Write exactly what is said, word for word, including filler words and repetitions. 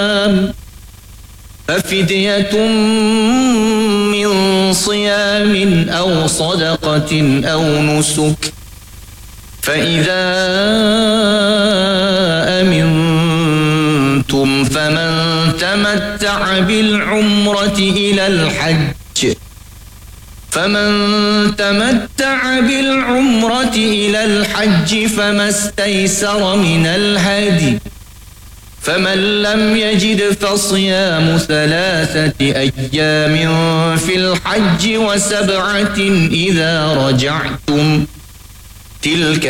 ففدية من صيام أو صدقة أو نسك فإذا أمنتم فمن تمتع بالعمرة إلى الحج فمن تمتع بالعمرة إلى الحج فما استيسر من الهدي فمن لم يجد فصيام ثلاثة أيام في الحج وسبعة إذا رجعتم تلك